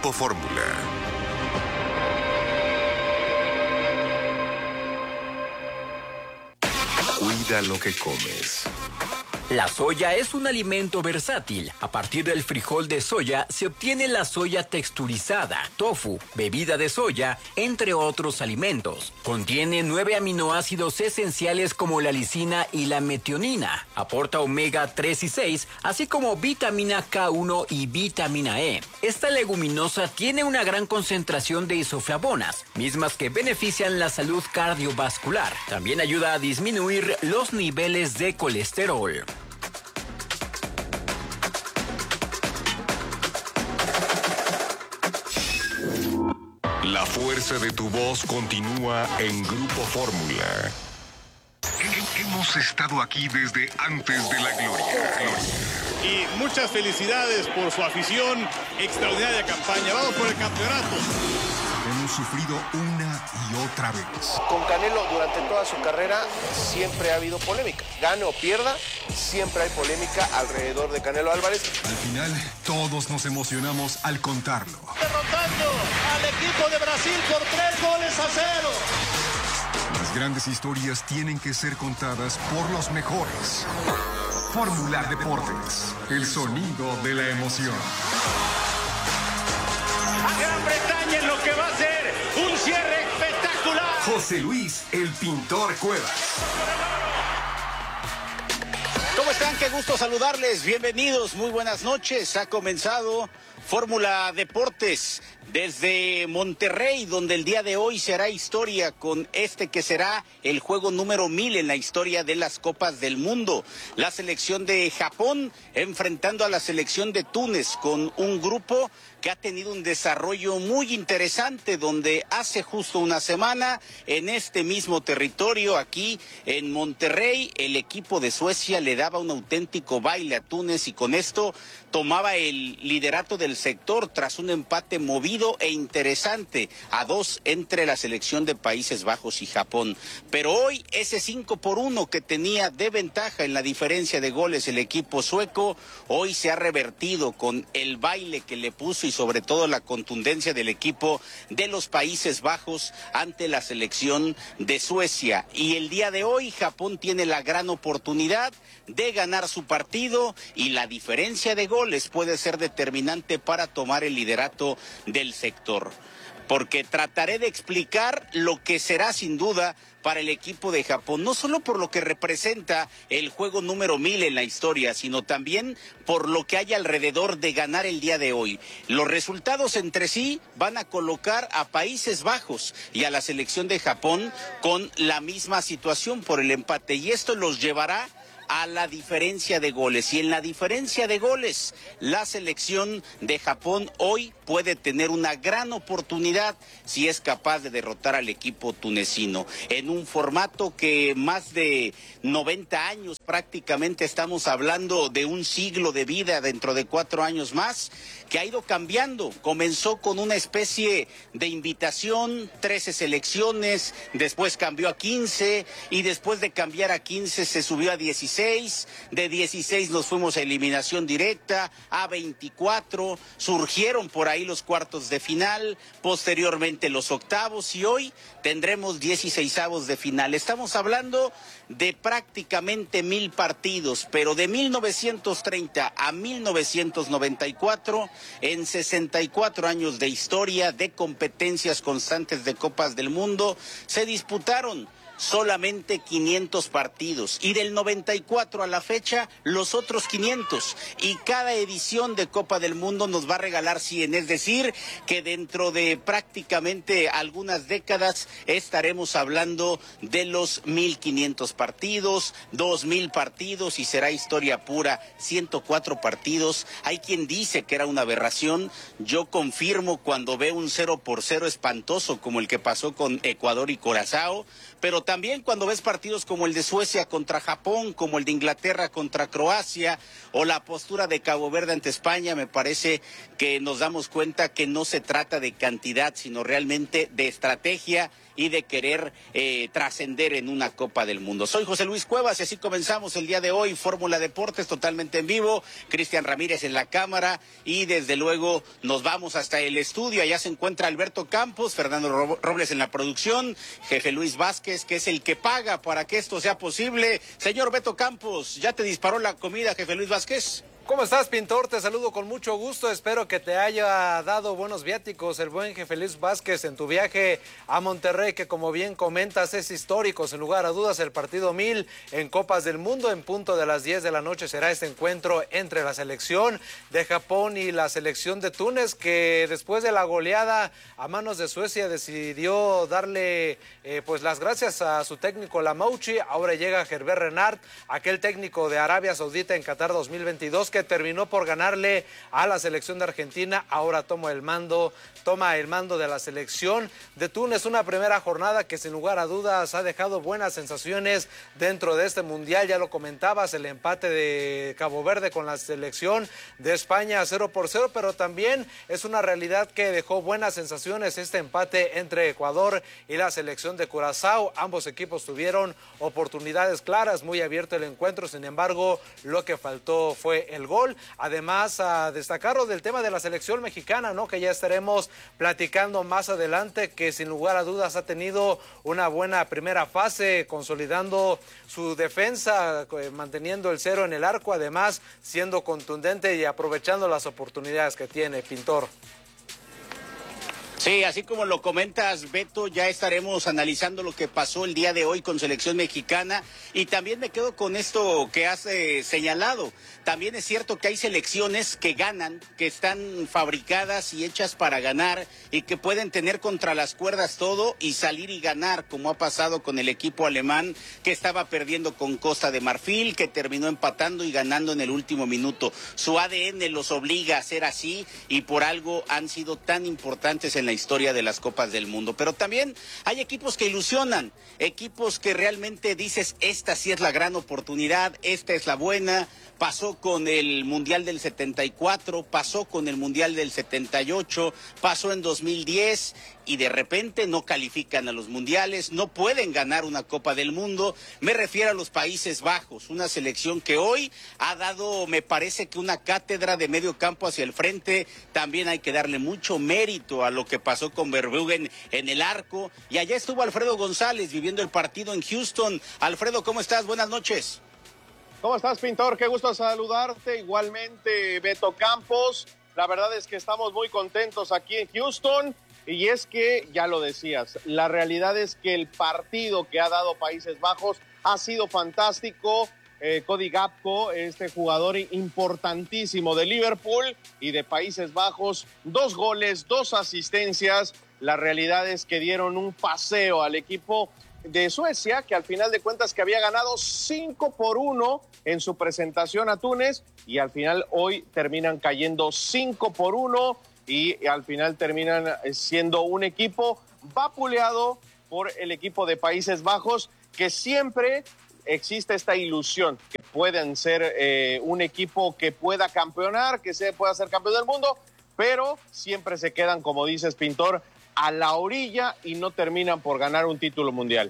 Grupo Fórmula. Cuida lo que comes. La soya es un alimento versátil. A partir del frijol de soya se obtiene la soya texturizada, tofu, bebida de soya, entre otros alimentos. Contiene 9 aminoácidos esenciales como la lisina y la metionina. Aporta omega 3 y 6, así como vitamina K1 y vitamina E. Esta leguminosa tiene una gran concentración de isoflavonas, mismas que benefician la salud cardiovascular. También ayuda a disminuir los niveles de colesterol. La fuerza de tu voz continúa en Grupo Fórmula. Hemos estado aquí desde antes de la gloria. Y muchas felicidades por su afición, extraordinaria campaña. Vamos por el campeonato. Hemos sufrido una y otra vez. Con Canelo durante toda su carrera siempre ha habido polémica. Gane o pierda, siempre hay polémica alrededor de Canelo Álvarez. Al final, todos nos emocionamos al contarlo. Derrotando al equipo de Brasil por 3-0. Las grandes historias tienen que ser contadas por los mejores. Fórmula Deportes, el sonido de la emoción. A Gran Bretaña en lo que va a ser un cierre espectacular. José Luis, el pintor Cuevas. ¿Cómo están? Qué gusto saludarles. Bienvenidos, muy buenas noches. Ha comenzado Fórmula Deportes desde Monterrey, donde el día de hoy se hará historia con este que será el juego número 1000 en la historia de las Copas del Mundo. La selección de Japón enfrentando a la selección de Túnez con un grupo que ha tenido un desarrollo muy interesante, donde hace justo una semana, en este mismo territorio, aquí en Monterrey, el equipo de Suecia le daba un auténtico baile a Túnez y con esto tomaba el liderato del sector tras un empate movido e interesante a 2 entre la selección de Países Bajos y Japón. Pero hoy ese 5-1 que tenía de ventaja en la diferencia de goles el equipo sueco, hoy se ha revertido con el baile que le puso y sobre todo la contundencia del equipo de los Países Bajos ante la selección de Suecia. Y el día de hoy Japón tiene la gran oportunidad de ganar su partido y la diferencia de goles puede ser determinante para tomar el liderato del sector. Porque trataré de explicar lo que será sin duda para el equipo de Japón, no solo por lo que representa el juego número 1000 en la historia, sino también por lo que hay alrededor de ganar el día de hoy. Los resultados entre sí van a colocar a Países Bajos y a la selección de Japón con la misma situación por el empate, y esto los llevará a la diferencia de goles. Y en la diferencia de goles, la selección de Japón hoy puede tener una gran oportunidad si es capaz de derrotar al equipo tunecino en un formato que más de 90 años, prácticamente estamos hablando de un siglo de vida dentro de 4 años más, que ha ido cambiando. Comenzó con una especie de invitación, 13 selecciones, después cambió a 15 y después de cambiar a 15 se subió a 16, de 16 nos fuimos a eliminación directa, a 24, surgieron por ahí los cuartos de final, posteriormente los octavos y hoy tendremos 16avos de final. Estamos hablando de prácticamente 1000 partidos, pero de 1930 a 1994, en 64 años de historia, de competencias constantes de Copas del Mundo, se disputaron solamente 500 partidos y del 94 a la fecha los otros 500, y cada edición de Copa del Mundo nos va a regalar 100, es decir que dentro de prácticamente algunas décadas estaremos hablando de los 1500 partidos, 2000 partidos y será historia pura. 104 partidos, hay quien dice que era una aberración, yo confirmo cuando veo un 0-0 espantoso como el que pasó con Ecuador y Curazao, pero también cuando ves partidos como el de Suecia contra Japón, como el de Inglaterra contra Croacia, o la postura de Cabo Verde ante España, me parece que nos damos cuenta que no se trata de cantidad, sino realmente de estrategia y de querer trascender en una Copa del Mundo. Soy José Luis Cuevas y así comenzamos el día de hoy, Fórmula Deportes totalmente en vivo, Cristian Ramírez en la cámara y desde luego nos vamos hasta el estudio. Allá se encuentra Alberto Campos, Fernando Robles en la producción, jefe Luis Vázquez, que es el que paga para que esto sea posible. Señor Beto Campos, ¿ya te disparó la comida, jefe Luis Vázquez? ¿Cómo estás, Pintor? Te saludo con mucho gusto. Espero que te haya dado buenos viáticos el buen jefe Luis Vázquez en tu viaje a Monterrey, que como bien comentas es histórico, sin lugar a dudas, el partido 1000 en Copas del Mundo. En punto de las 10 de la noche será este encuentro entre la selección de Japón y la selección de Túnez, que después de la goleada a manos de Suecia decidió darle pues las gracias a su técnico Lamouchi. Ahora llega Herbert Renard, aquel técnico de Arabia Saudita en Qatar 2022, que terminó por ganarle a la selección de Argentina. Ahora toma el mando de la selección de Túnez. Una primera jornada que sin lugar a dudas ha dejado buenas sensaciones dentro de este mundial. Ya lo comentabas, el empate de Cabo Verde con la selección de España 0-0, pero también es una realidad que dejó buenas sensaciones este empate entre Ecuador y la selección de Curazao. Ambos equipos tuvieron oportunidades claras, muy abierto el encuentro, sin embargo lo que faltó fue el gol. Además, a destacarlo del tema de la selección mexicana, ¿no? Que ya estaremos platicando más adelante, que sin lugar a dudas ha tenido una buena primera fase, consolidando su defensa, manteniendo el cero en el arco, además siendo contundente y aprovechando las oportunidades que tiene, Pintor. Sí, así como lo comentas, Beto, ya estaremos analizando lo que pasó el día de hoy con selección mexicana y también me quedo con esto que has señalado. También es cierto que hay selecciones que ganan, que están fabricadas y hechas para ganar y que pueden tener contra las cuerdas todo y salir y ganar, como ha pasado con el equipo alemán que estaba perdiendo con Costa de Marfil, que terminó empatando y ganando en el último minuto. Su ADN los obliga a ser así y por algo han sido tan importantes en la historia de las Copas del Mundo. Pero también hay equipos que ilusionan, equipos que realmente dices, esta sí es la gran oportunidad, esta es la buena. Pasó con el Mundial del 74, pasó con el Mundial del 78, pasó en 2010 y de repente no califican a los mundiales, no pueden ganar una Copa del Mundo. Me refiero a los Países Bajos, una selección que hoy ha dado, me parece que una cátedra de medio campo hacia el frente. También hay que darle mucho mérito a lo que pasó con Verbruggen en el arco. Y allá estuvo Alfredo González viviendo el partido en Houston. Alfredo, ¿cómo estás? Buenas noches. ¿Cómo estás, Pintor? Qué gusto saludarte. Igualmente, Beto Campos. La verdad es que estamos muy contentos aquí en Houston. Y es que, ya lo decías, la realidad es que el partido que ha dado Países Bajos ha sido fantástico. Cody Gakpo, este jugador importantísimo de Liverpool y de Países Bajos, 2 goles, 2 asistencias. La realidad es que dieron un paseo al equipo de Suecia, que al final de cuentas que había ganado 5-1 en su presentación a Túnez, y al final hoy terminan cayendo 5-1 y al final terminan siendo un equipo vapuleado por el equipo de Países Bajos, que siempre existe esta ilusión que pueden ser un equipo que pueda campeonar, que se pueda ser campeón del mundo, pero siempre se quedan, como dices, Pintor, a la orilla y no terminan por ganar un título mundial.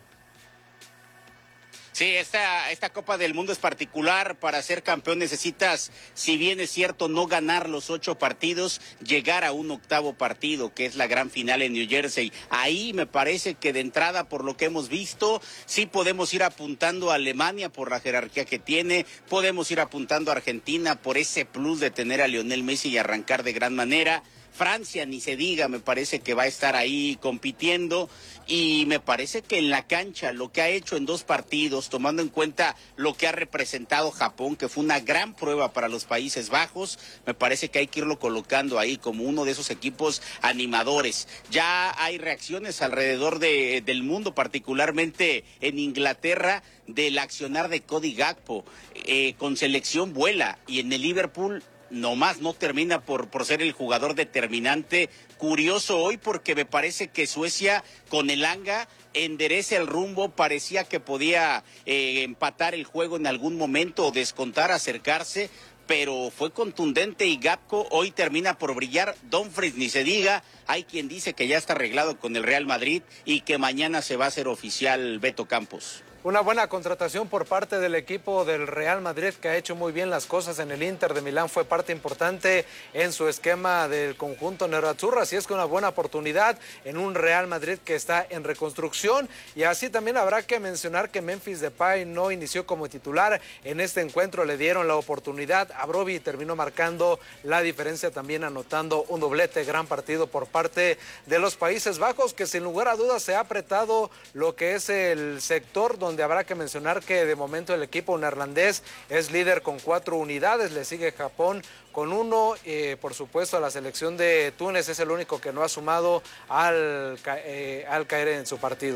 Sí, esta Copa del Mundo es particular. Para ser campeón necesitas, si bien es cierto, no ganar los 8 partidos, llegar a un 8º partido, que es la gran final en New Jersey. Ahí me parece que de entrada, por lo que hemos visto, sí podemos ir apuntando a Alemania por la jerarquía que tiene, podemos ir apuntando a Argentina por ese plus de tener a Lionel Messi y arrancar de gran manera. Francia, ni se diga, me parece que va a estar ahí compitiendo y me parece que en la cancha lo que ha hecho en 2 partidos, tomando en cuenta lo que ha representado Japón, que fue una gran prueba para los Países Bajos, me parece que hay que irlo colocando ahí como uno de esos equipos animadores. Ya hay reacciones alrededor del mundo, particularmente en Inglaterra, del accionar de Cody Gakpo, con selección vuela, y en el Liverpool nomás no termina por ser el jugador determinante. Curioso hoy porque me parece que Suecia con Elanga endereza el rumbo, parecía que podía empatar el juego en algún momento o descontar, acercarse, pero fue contundente y Gakpo hoy termina por brillar. Dumfries ni se diga, hay quien dice que ya está arreglado con el Real Madrid y que mañana se va a hacer oficial Beto Campos. Una buena contratación por parte del equipo del Real Madrid, que ha hecho muy bien las cosas en el Inter de Milán. Fue parte importante en su esquema del conjunto nerazzurro. Así es que una buena oportunidad en un Real Madrid que está en reconstrucción. Y así también habrá que mencionar que Memphis Depay no inició como titular en este encuentro. Le dieron la oportunidad a Brobbey y terminó marcando la diferencia, también anotando un doblete. Gran partido por parte de los Países Bajos, que sin lugar a dudas se ha apretado lo que es el sector donde habrá que mencionar que de momento el equipo neerlandés es líder con 4 unidades, le sigue Japón con 1, por supuesto la selección de Túnez es el único que no ha sumado al caer en su partido.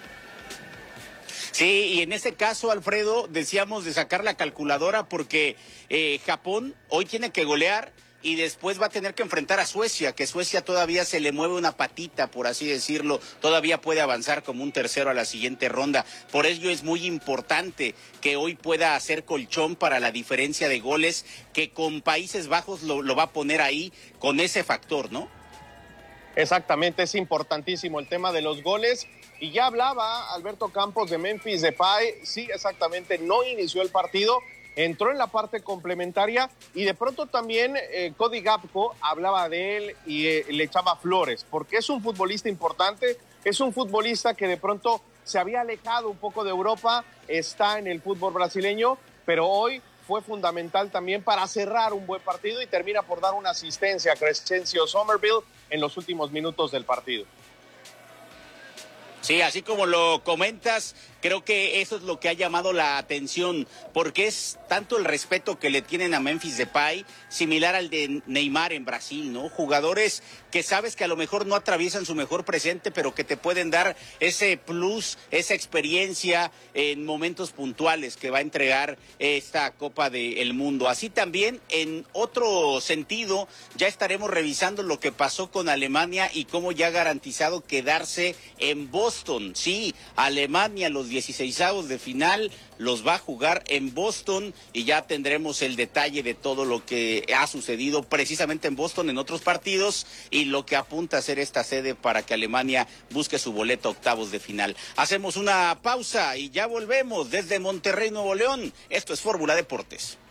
Sí, y en este caso, Alfredo, decíamos de sacar la calculadora porque Japón hoy tiene que golear y después va a tener que enfrentar a Suecia, que Suecia todavía se le mueve una patita, por así decirlo, todavía puede avanzar como un tercero a la siguiente ronda. Por ello es muy importante que hoy pueda hacer colchón para la diferencia de goles, que con Países Bajos lo va a poner ahí con ese factor, ¿no? Exactamente, es importantísimo el tema de los goles. Y ya hablaba Alberto Campos de Memphis Depay, sí, exactamente, no inició el partido, entró en la parte complementaria y de pronto también Cody Gakpo hablaba de él y le echaba flores, porque es un futbolista importante, es un futbolista que de pronto se había alejado un poco de Europa, está en el fútbol brasileño, pero hoy fue fundamental también para cerrar un buen partido y termina por dar una asistencia a Crescencio Somerville en los últimos minutos del partido. Sí, así como lo comentas, creo que eso es lo que ha llamado la atención, porque es tanto el respeto que le tienen a Memphis Depay, similar al de Neymar en Brasil, ¿no? Jugadores que sabes que a lo mejor no atraviesan su mejor presente, pero que te pueden dar ese plus, esa experiencia en momentos puntuales que va a entregar esta Copa del Mundo. Así también, en otro sentido, ya estaremos revisando lo que pasó con Alemania y cómo ya ha garantizado quedarse en Boston. Sí, Alemania, los 16avos de final los va a jugar en Boston y ya tendremos el detalle de todo lo que ha sucedido precisamente en Boston en otros partidos y lo que apunta a ser esta sede para que Alemania busque su boleto a octavos de final. Hacemos una pausa y ya volvemos desde Monterrey, Nuevo León. Esto es Fórmula Deportes.